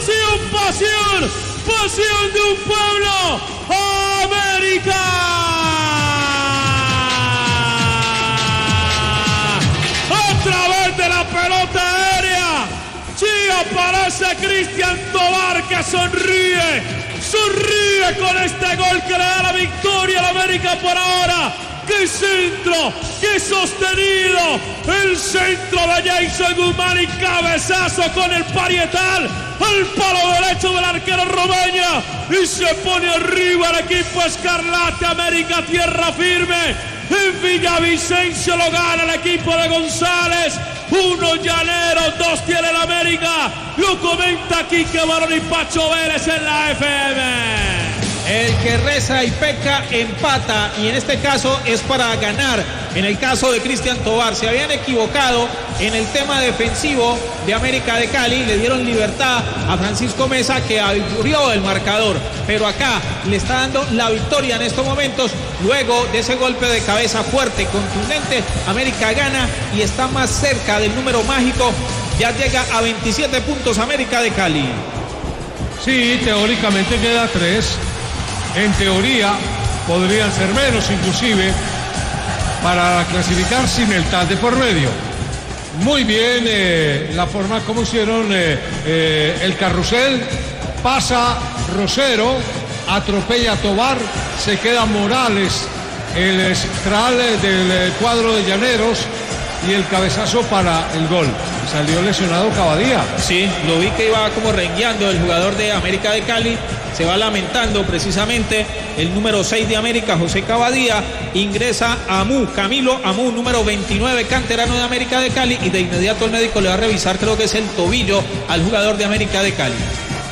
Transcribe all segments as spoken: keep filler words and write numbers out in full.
pasión, pasión, pasión de un pueblo, América. Otra vez de la pelota aérea, sí aparece Cristian Tobar que sonríe, sonríe con este gol que le da la victoria a la América por ahora. ¡Qué centro! ¡Qué sostenido! El centro de Jason Guzmán y cabezazo con el parietal al palo derecho del arquero Romaña y se pone arriba el equipo escarlata. América tierra firme. En Villavicencio lo gana el equipo de González. Uno Llaneros, dos tiene el América. Lo comenta Quique Barón y Pacho Vélez en la F M. El que reza y peca empata, y en este caso es para ganar. En el caso de Cristian Tobar, se habían equivocado en el tema defensivo de América de Cali, le dieron libertad a Francisco Mesa que abrió el marcador, pero acá le está dando la victoria en estos momentos. Luego de ese golpe de cabeza fuerte, contundente, América gana y está más cerca del número mágico. Ya llega a veintisiete puntos América de Cali. Sí, teóricamente queda tres. En teoría podrían ser menos inclusive para clasificar sin el T A S de por medio. Muy bien eh, la forma como hicieron eh, eh, el carrusel. Pasa Rosero, atropella a Tobar, se queda Morales, el central del cuadro de Llaneros, y el cabezazo para el gol. Salió lesionado Cavadía. Sí, lo vi que iba como rengueando el jugador de América de Cali. Se va lamentando precisamente el número seis de América, José Cavadía. Ingresa Amu, Camilo Amu, número veintinueve, canterano de América de Cali. Y de inmediato el médico le va a revisar, creo que es el tobillo al jugador de América de Cali.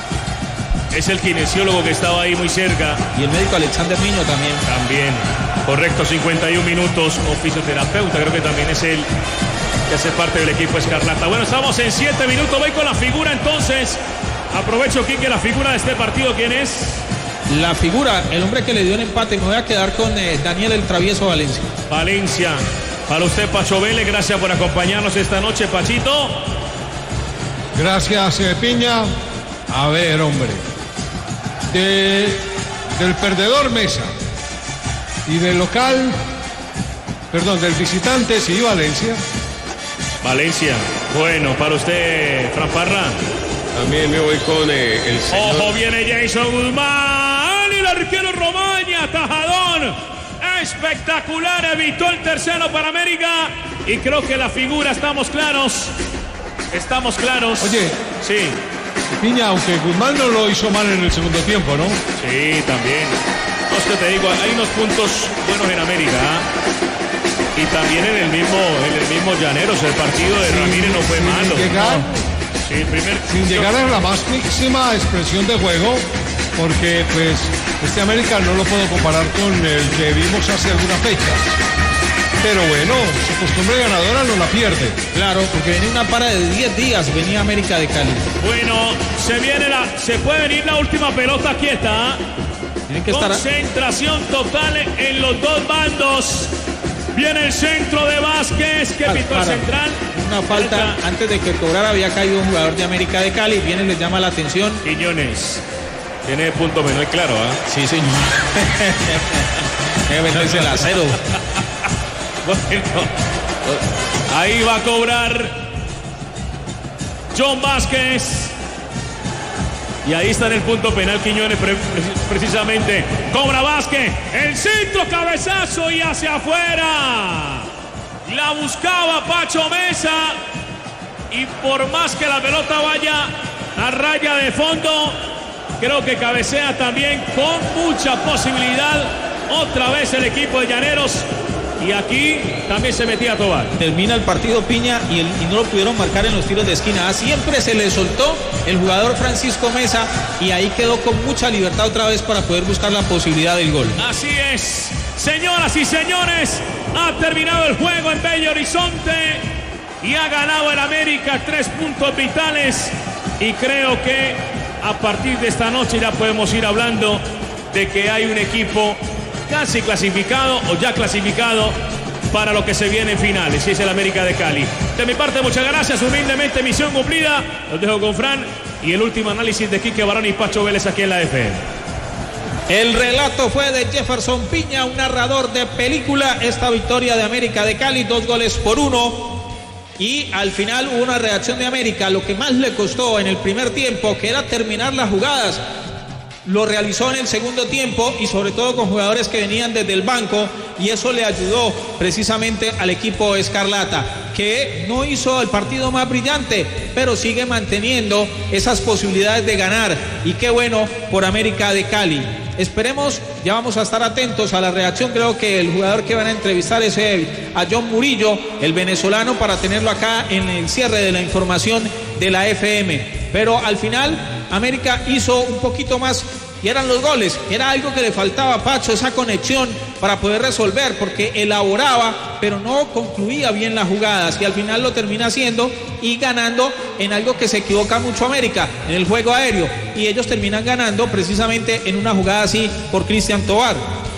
Es el kinesiólogo que estaba ahí muy cerca. Y el médico Alexander Miño también. También. Correcto, cincuenta y un minutos. O fisioterapeuta, creo que también es él, que hace parte del equipo escarlata. Bueno, estamos en siete minutos. Voy con la figura entonces. Aprovecho, Quique, la figura de este partido. ¿Quién es? La figura, el hombre que le dio el empate. Me voy a quedar con eh, Daniel el Travieso Valencia. Valencia. Para usted, Pacho Vélez, gracias por acompañarnos esta noche, Pachito. Gracias, eh, Piña. A ver, hombre. De, del perdedor Mesa y del local, perdón, del visitante, sí, Valencia. Valencia. Bueno, para usted, Fran Parra. También me voy con eh, el señor. Ojo, viene Jason Guzmán y el arquero Romaña, tajadón espectacular, evitó el tercero para América. Y creo que la figura, estamos claros, estamos claros. Oye, sí. Piña, aunque Guzmán no lo hizo mal en el segundo tiempo, ¿no? Sí, también. No, es que te digo, hay unos puntos buenos en América, ¿eh? Y también en el mismo, en el mismo Llaneros, el partido de sin, Ramírez no fue malo. Llegar, no. Sí, primer... Sin llegar a la máxima expresión de juego, porque pues este América no lo puedo comparar con el que vimos hace algunas fechas. Pero bueno, su costumbre ganadora no la pierde. Claro, porque venía una para de diez días, venía América de Cali. Bueno, se viene la, se puede venir la última pelota quieta. Tienen que estar. Concentración total en los dos bandos. Viene el centro de Vázquez, que pitó el central. Una falta, falta antes de que cobrara, había caído un jugador de América de Cali. Viene, les llama la atención. Quiñones. Tiene punto menor, claro, ¿ah? ¿eh? Sí, señor. Debe meterse el acero. Bueno, ahí va a cobrar John Vázquez. Y ahí está en el punto penal Quiñones, pre precisamente. Cobra Vázquez, el centro, cabezazo y hacia afuera. La buscaba Pacho Mesa. Y por más que la pelota vaya a raya de fondo, creo que cabecea también con mucha posibilidad. Otra vez el equipo de Llaneros. Y aquí también se metía a Tobar. Termina el partido, Piña, y, el, y no lo pudieron marcar en los tiros de esquina. Siempre se le soltó el jugador Francisco Mesa y ahí quedó con mucha libertad otra vez para poder buscar la posibilidad del gol. Así es, señoras y señores, ha terminado el juego en Belo Horizonte y ha ganado el América tres puntos vitales. Y creo que a partir de esta noche ya podemos ir hablando de que hay un equipo casi clasificado o ya clasificado para lo que se viene en finales, y es el América de Cali. De mi parte, muchas gracias, humildemente, misión cumplida. Los dejo con Fran y el último análisis de Quique Barón y Pacho Vélez aquí en la F M. El relato fue de Jefferson Piña, un narrador de película. Esta victoria de América de Cali, dos goles por uno. Y al final hubo una reacción de América. Lo que más le costó en el primer tiempo, que era terminar las jugadas, lo realizó en el segundo tiempo y sobre todo con jugadores que venían desde el banco, y eso le ayudó precisamente al equipo escarlata, que no hizo el partido más brillante, pero sigue manteniendo esas posibilidades de ganar, y qué bueno por América de Cali. Esperemos, ya vamos a estar atentos a la reacción. Creo que el jugador que van a entrevistar es a John Murillo, el venezolano, para tenerlo acá en el cierre de la información de la F M. Pero al final América hizo un poquito más y eran los goles. Era algo que le faltaba a Pacho, esa conexión para poder resolver, porque elaboraba pero no concluía bien las jugadas, y al final lo termina haciendo y ganando en algo que se equivoca mucho América, en el juego aéreo, y ellos terminan ganando precisamente en una jugada así por Cristian Tovar.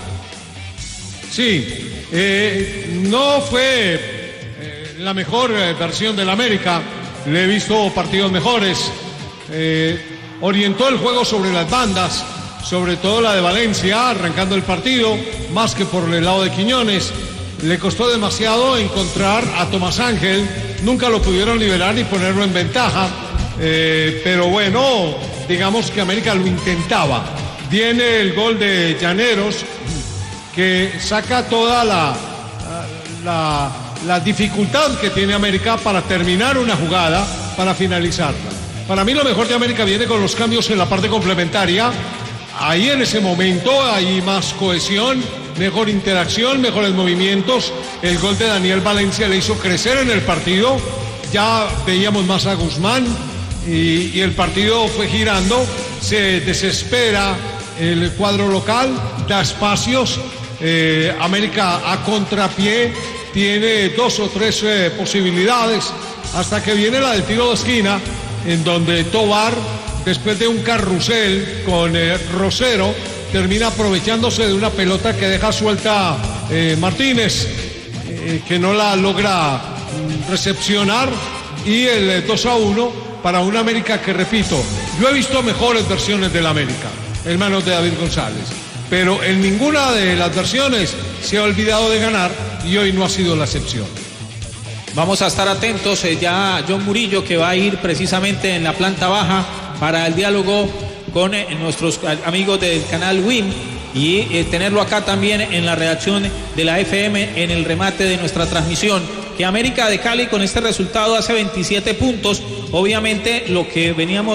Sí, eh, no fue eh, la mejor eh, versión del América. Le he visto partidos mejores. Eh, orientó el juego sobre las bandas, sobre todo la de Valencia, arrancando el partido, más que por el lado de Quiñones. Le costó demasiado encontrar a Tomás Ángel, nunca lo pudieron liberar y ponerlo en ventaja, eh, pero bueno, digamos que América lo intentaba. Viene el gol de Llaneros, que saca toda la, la, la dificultad que tiene América para terminar una jugada, para finalizarla. Para mí lo mejor de América viene con los cambios en la parte complementaria. Ahí en ese momento hay más cohesión, mejor interacción, mejores movimientos. El gol de Daniel Valencia le hizo crecer en el partido. Ya veíamos más a Guzmán y, y el partido fue girando. Se desespera el cuadro local, da espacios. Eh, América a contrapié tiene dos o tres eh, posibilidades, hasta que viene la del tiro de esquina, en donde Tovar, después de un carrusel con eh, Rosero, termina aprovechándose de una pelota que deja suelta eh, Martínez, eh, que no la logra mm, recepcionar, y el eh, dos a uno para un América que, repito, yo he visto mejores versiones del América en manos de David González, pero en ninguna de las versiones se ha olvidado de ganar, y hoy no ha sido la excepción. Vamos a estar atentos eh, ya a John Murillo, que va a ir precisamente en la planta baja para el diálogo con eh, nuestros amigos del canal W I M, y eh, tenerlo acá también en la redacción de la F M en el remate de nuestra transmisión. Que América de Cali con este resultado hace veintisiete puntos, obviamente lo que veníamos